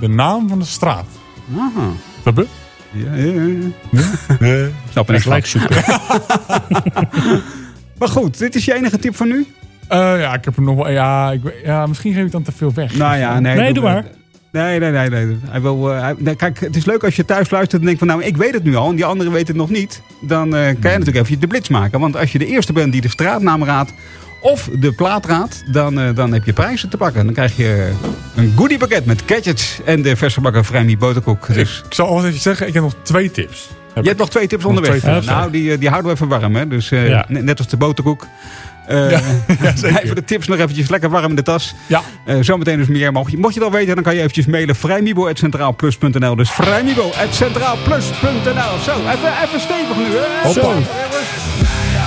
de naam van de straat. Aha. Snap je? Ja. Snap er niks van. Gelijk zoeken. Maar goed, dit is je enige tip van nu? Ja, ik heb er nog wel... Ja, misschien geef ik dan te veel weg. Nou ja, Nee, doe maar. Nee. Hij wil, kijk, het is leuk als je thuis luistert en denkt van... nou, ik weet het nu al en die anderen weten het nog niet. Dan kan je natuurlijk even de blitz maken. Want als je de eerste bent die de straatnaam raadt... of de plaat raadt, dan heb je prijzen te pakken. Dan krijg je een goodiepakket met gadgets en de versgebakken Vrijmi boterkoek. Dus Ik zal altijd even zeggen, ik heb nog 2 tips. je hebt nog 2 tips onderweg. 2 tips. Nou, die houden we even warm. Hè? Dus net als de boterkoek. zeker. Even de tips nog eventjes lekker warm in de tas. Ja. Zometeen dus meer. Mocht je het al weten, dan kan je eventjes mailen. vrijmibo@centraalplus.nl. Dus vrijmibo@centraalplus.nl. Zo, even stevig nu. Hè? Hoppa. Zo.